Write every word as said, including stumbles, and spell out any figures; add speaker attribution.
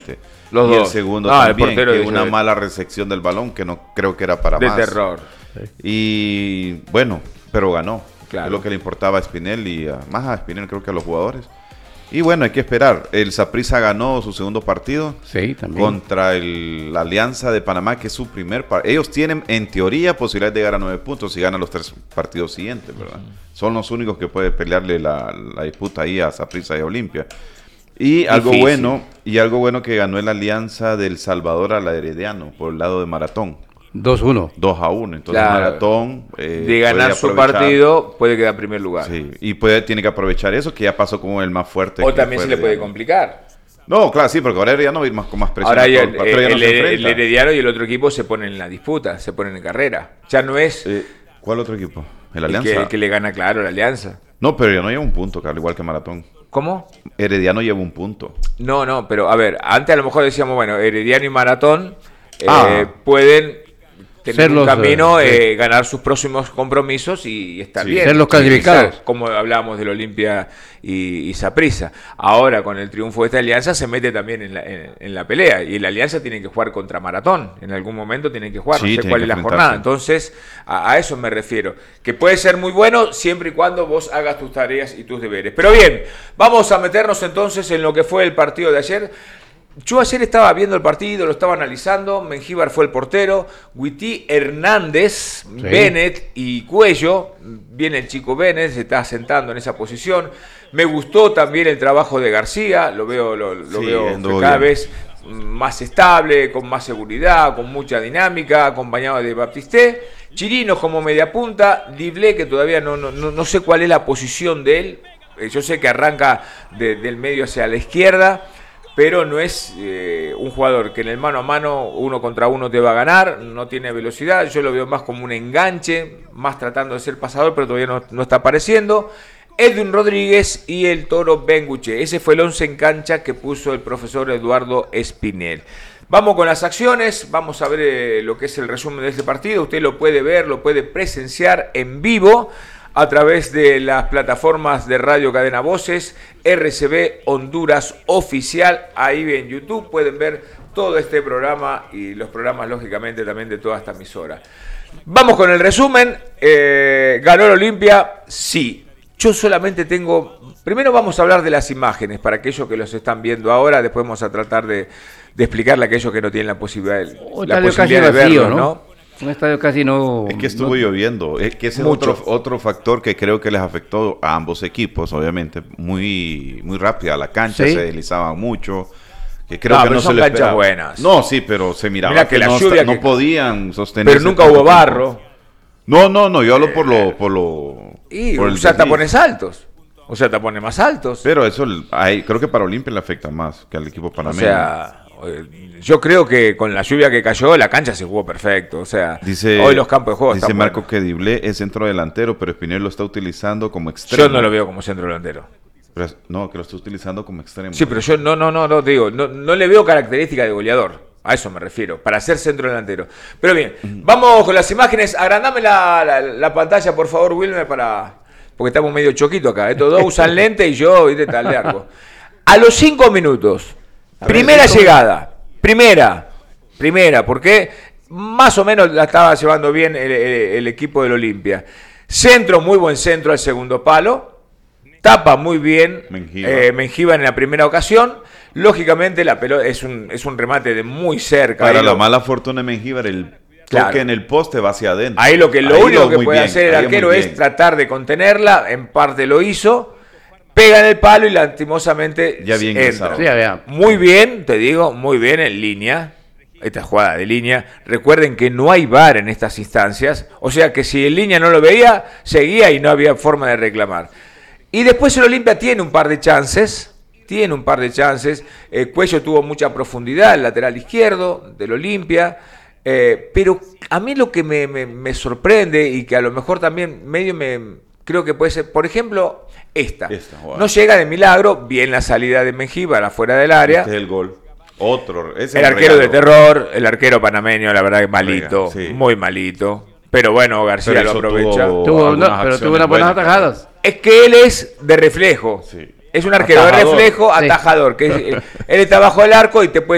Speaker 1: Los
Speaker 2: y
Speaker 1: dos.
Speaker 2: el segundo
Speaker 1: ah,
Speaker 2: también,
Speaker 1: el portero
Speaker 2: que
Speaker 1: de
Speaker 2: una
Speaker 1: de...
Speaker 2: mala recepción del balón que no creo que era para
Speaker 1: de
Speaker 2: más.
Speaker 1: De terror.
Speaker 2: Y bueno, pero ganó.
Speaker 1: Claro.
Speaker 2: Es lo que le importaba a Espinel y a, más a Espinel creo que a los jugadores. Y bueno, hay que esperar. El Saprissa ganó su segundo partido
Speaker 3: sí, también.
Speaker 2: contra el, la Alianza de Panamá, que es su primer partido. Ellos tienen, en teoría, posibilidad de llegar a nueve puntos si ganan los tres partidos siguientes, ¿verdad? Uh-huh. Son los únicos que pueden pelearle la, la disputa ahí a Saprissa y a Olimpia. Y algo
Speaker 1: Difícil.
Speaker 2: bueno, y algo bueno que ganó la Alianza del Salvador a la Herediano por el lado de Maratón.
Speaker 3: dos uno.
Speaker 2: dos a uno. Entonces
Speaker 1: claro.
Speaker 2: Maratón eh,
Speaker 1: de ganar su partido puede quedar en primer lugar.
Speaker 2: Sí, y puede, tiene que aprovechar eso, que ya pasó como el más fuerte.
Speaker 1: O también se le puede complicar.
Speaker 2: No, claro, sí, porque ahora Herediano va a ir más, con más presión.
Speaker 1: Ahora ya, el,
Speaker 2: todo, pero ya
Speaker 1: el,
Speaker 2: no se
Speaker 1: el Herediano y el otro equipo se ponen en la disputa, se ponen en carrera. Ya no es...
Speaker 2: Eh, ¿Cuál otro equipo? ¿El
Speaker 1: el
Speaker 2: Alianza?
Speaker 1: Que, el que le gana, claro, la Alianza.
Speaker 2: No, pero ya no lleva un punto, Carlos, igual que Maratón.
Speaker 1: ¿Cómo?
Speaker 2: Herediano lleva un punto.
Speaker 1: No, no, pero a ver, antes a lo mejor decíamos, bueno, Herediano y Maratón eh,
Speaker 2: ah.
Speaker 1: pueden tener
Speaker 3: ser
Speaker 1: un
Speaker 3: los,
Speaker 1: camino,
Speaker 3: eh,
Speaker 1: eh, ganar sus próximos compromisos y, y estar
Speaker 2: sí,
Speaker 1: bien.
Speaker 3: ser los clasificados.
Speaker 1: Ser, como hablábamos del Olimpia y Saprissa. Ahora, con el triunfo de esta alianza, se mete también en la, en, en la pelea. Y la alianza tiene que jugar contra Maratón. En algún momento tienen que jugar.
Speaker 2: Sí,
Speaker 1: no sé cuál es la jornada. Entonces, a, a eso me refiero. Que puede ser muy bueno siempre y cuando vos hagas tus tareas y tus deberes. Pero bien, vamos a meternos entonces en lo que fue el partido de ayer. Yo ayer estaba viendo el partido, lo estaba analizando. Mengíbar fue el portero. Guití, Hernández, sí. Bennett y Cuello. Viene el chico Bennett, se está sentando en esa posición. Me gustó también el trabajo de García. Lo veo, lo, lo sí, veo cada bien. vez más estable, con más seguridad, con mucha dinámica, acompañado de Baptisté. Chirinos como media punta. Diblé, que todavía no, no, no sé cuál es la posición de él. Yo sé que arranca de, del medio hacia la izquierda, pero no es eh, un jugador que en el mano a mano, uno contra uno te va a ganar, no tiene velocidad. Yo lo veo más como un enganche, más tratando de ser pasador, pero todavía no, no está apareciendo. Edwin Rodríguez y el Toro Benguche. Ese fue el once en cancha que puso el profesor Eduardo Espinel. Vamos con las acciones, vamos a ver eh, lo que es el resumen de este partido. Usted lo puede ver, lo puede presenciar en vivo a través de las plataformas de Radio Cadena Voces, R C B Honduras Oficial, ahí en YouTube pueden ver todo este programa y los programas lógicamente también de toda esta emisora. Vamos con el resumen. eh, ¿Ganó el Olimpia? Sí. Yo solamente tengo... Primero vamos a hablar de las imágenes, para aquellos que los están viendo ahora, después vamos a tratar de, de explicarle a aquellos que no tienen la posibilidad,
Speaker 3: oh,
Speaker 1: la posibilidad de
Speaker 3: vacío,
Speaker 1: verlo, ¿no?
Speaker 3: ¿no? Un estadio casi no...
Speaker 2: Es que estuvo
Speaker 3: no,
Speaker 2: lloviendo. Es que ese es otro, otro factor que creo que les afectó a ambos equipos, obviamente. Muy, muy rápida la cancha, ¿sí? Se deslizaban mucho. Que creo
Speaker 1: no,
Speaker 2: que
Speaker 1: pero
Speaker 2: no
Speaker 1: son
Speaker 2: se les
Speaker 1: canchas buenas.
Speaker 2: No, sí, pero se miraba
Speaker 1: Mira que,
Speaker 2: que,
Speaker 1: la
Speaker 2: no,
Speaker 1: lluvia
Speaker 2: no
Speaker 1: que...
Speaker 2: podían sostener.
Speaker 1: Pero nunca hubo barro.
Speaker 2: Tiempo. No, no, no. Yo hablo por lo... Por lo
Speaker 1: y
Speaker 2: por
Speaker 1: o sea, tapones altos. O sea, tapones más altos.
Speaker 2: Pero eso, hay, creo que para Olimpia le afecta más que al equipo panameño.
Speaker 1: O sea... Yo creo que con la lluvia que cayó, la cancha se jugó perfecto. O sea,
Speaker 2: dice,
Speaker 1: hoy los campos de juego
Speaker 2: dice
Speaker 1: están
Speaker 2: Marco
Speaker 1: buenos.
Speaker 2: que Diblé es centro delantero, pero Espinel lo está utilizando como extremo.
Speaker 1: Yo no lo veo como centro delantero.
Speaker 2: Pero, no, que lo está utilizando como extremo.
Speaker 1: Sí, pero yo no, no, no, no digo, no, no le veo característica de goleador. A eso me refiero, para ser centro delantero. Pero bien, uh-huh. Vamos con las imágenes. Agrandame la, la, la pantalla, por favor, Wilmer, para porque estamos medio choquito acá. Estos dos usan lente y yo, viste, tal de arco. A los cinco minutos, a primera ver, cinco llegada. Primera, primera, porque más o menos la estaba llevando bien el, el, el equipo del Olimpia. Centro, muy buen centro al segundo palo. Tapa muy bien Mengíbar, eh, Mengíbar en la primera ocasión. Lógicamente la pelota es un, es un remate de muy cerca.
Speaker 2: Para
Speaker 1: ahí
Speaker 2: la
Speaker 1: lo,
Speaker 2: mala fortuna de Mengíbar, el
Speaker 1: claro,
Speaker 2: toque en el poste va hacia adentro.
Speaker 1: Ahí lo que lo ahí único que puede
Speaker 2: bien,
Speaker 1: hacer el arquero es tratar de contenerla. En parte lo hizo. Pega en el palo y lastimosamente
Speaker 2: ya bien
Speaker 1: entra.
Speaker 3: Sí, ya
Speaker 1: muy bien, te digo, muy bien en línea. Esta jugada de línea. Recuerden que no hay V A R en estas instancias. O sea que si en línea no lo veía, seguía y no había forma de reclamar. Y después el Olimpia tiene un par de chances. Tiene un par de chances. Eh, Cuello tuvo mucha profundidad, el lateral izquierdo del Olimpia. Eh, pero a mí lo que me, me, me sorprende y que a lo mejor también medio me... Creo que puede ser, por ejemplo, esta. esta wow. No llega de milagro, bien la salida de Mengíbar afuera del área.
Speaker 2: Este es el gol. Otro. Ese
Speaker 1: el arquero regalo. de terror, el arquero panameño, la verdad que malito, sí. muy malito. Pero bueno, García pero lo aprovecha.
Speaker 3: Tuvo, tuvo no, pero tuvo unas buenas atajadas.
Speaker 1: Es que él es de reflejo. Sí. Es un arquero atajador. de reflejo, atajador. Sí. Que es, él está bajo el arco y te puede